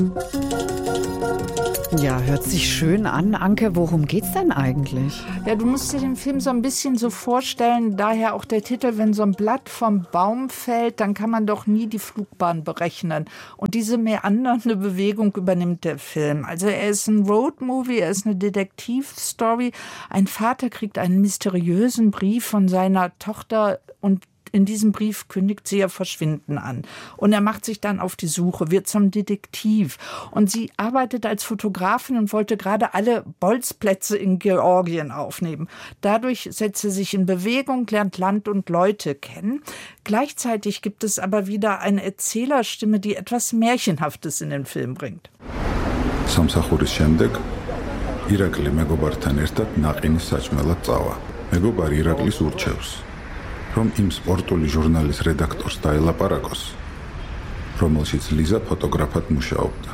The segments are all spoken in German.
Ja, hört sich schön an. Anke, worum geht's denn eigentlich? Ja, du musst dir den Film so ein bisschen so vorstellen, daher auch der Titel, wenn so ein Blatt vom Baum fällt, dann kann man doch nie die Flugbahn berechnen. Und diese meandernde Bewegung übernimmt der Film. Also er ist ein Roadmovie, er ist eine Detektivstory. Ein Vater kriegt einen mysteriösen Brief von seiner Tochter und in diesem Brief kündigt sie ihr Verschwinden an. Und er macht sich dann auf die Suche, wird zum Detektiv. Und sie arbeitet als Fotografin und wollte gerade alle Bolzplätze in Georgien aufnehmen. Dadurch setzt sie sich in Bewegung, lernt Land und Leute kennen. Gleichzeitig gibt es aber wieder eine Erzählerstimme, die etwas Märchenhaftes in den Film bringt. სამსახურის შემდეგ ირაკლი მეგობართან ერთად ნაყინის საჭმელად წავა. მეგობარი ირაკლის ურჩევს, რომ იმ სპორტული ჟურნალის რედაქტორს დაელაპარაკოს, რომელშიც ლიზა ფოტოგრაფად მუშაობდა.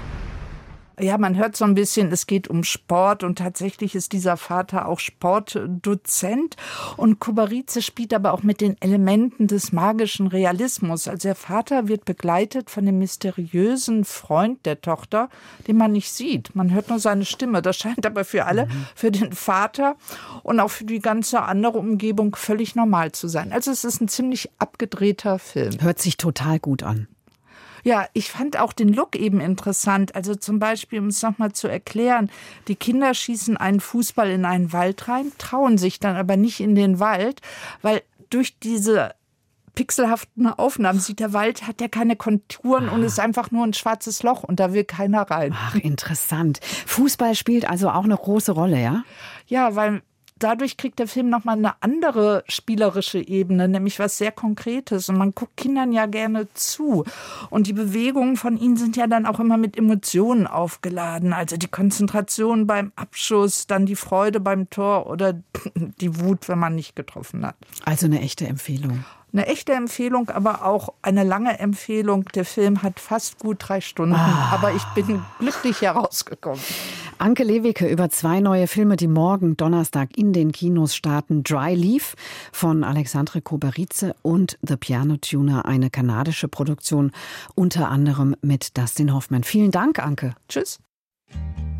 Ja, man hört so ein bisschen, es geht um Sport und tatsächlich ist dieser Vater auch Sportdozent und Kubarice spielt aber auch mit den Elementen des magischen Realismus. Also der Vater wird begleitet von dem mysteriösen Freund der Tochter, den man nicht sieht. Man hört nur seine Stimme. Das scheint aber für alle, für den Vater und auch für die ganze andere Umgebung völlig normal zu sein. Also es ist ein ziemlich abgedrehter Film. Hört sich total gut an. Ja, ich fand auch den Look eben interessant. Also zum Beispiel, um es nochmal zu erklären, die Kinder schießen einen Fußball in einen Wald rein, trauen sich dann aber nicht in den Wald, weil durch diese pixelhaften Aufnahmen sieht der Wald, hat ja keine Konturen und ist einfach nur ein schwarzes Loch und da will keiner rein. Ach, interessant. Fußball spielt also auch eine große Rolle, ja? Ja, weil dadurch kriegt der Film nochmal eine andere spielerische Ebene, nämlich was sehr Konkretes. Und man guckt Kindern ja gerne zu. Und die Bewegungen von ihnen sind ja dann auch immer mit Emotionen aufgeladen. Also die Konzentration beim Abschuss, dann die Freude beim Tor oder die Wut, wenn man nicht getroffen hat. Also eine echte Empfehlung. Eine echte Empfehlung, aber auch eine lange Empfehlung. Der Film hat fast gut 3 Stunden, aber ich bin glücklich herausgekommen. Anke Lewicke über 2 neue Filme, die morgen Donnerstag in den Kinos starten. Dry Leaf von Alexandre Kubarice und The Piano Tuner, eine kanadische Produktion, unter anderem mit Dustin Hoffman. Vielen Dank, Anke. Tschüss.